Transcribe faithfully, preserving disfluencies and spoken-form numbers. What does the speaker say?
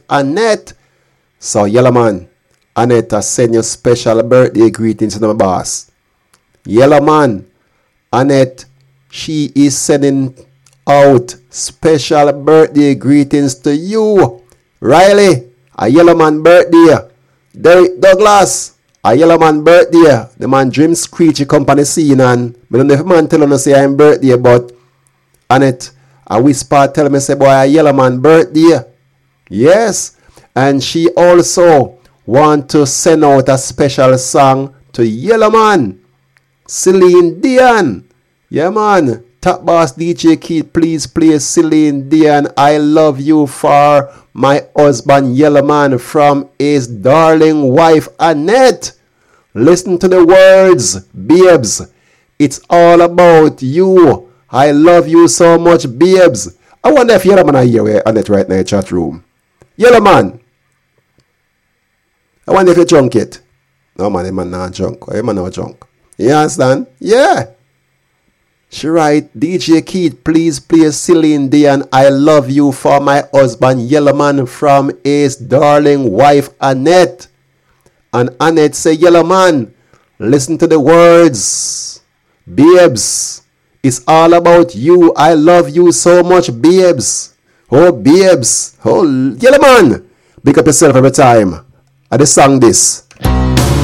Annette. So, Yellow Man, Annette, I send you special birthday greetings to my boss. Yellow Man, Annette, she is sending out special birthday greetings to you. Riley, a Yellow Man birthday. Derek Douglas, a Yellow Man birthday. The man Dream Screechy Company scene, and I don't know if man telling us say I'm birthday, but Annette, a whisper tell me say boy a Yellow Man birthday. Yes. And she also want to send out a special song to Yellow Man. Celine Dion. Yeah man. Top Boss D J Keith, please play Celine Dion. I love you for my husband Yellow Man from his darling wife Annette. Listen to the words, babes. It's all about you. I love you so much, babes. I wonder if Yellow Man are here with Annette right now in the chat room. Yellow Man. I wonder if you're drunk yet. No man, the man not drunk. The man not drunk. You understand? Yeah. She write, D J Keith, please play Celine Dion. I love you for my husband Yellow Man from his darling wife Annette. And Annette say, Yellow Man, listen to the words. Babes, it's all about you. I love you so much, babes. Oh, babes. Oh, Yellow Man. Pick up yourself every time. I just sang this.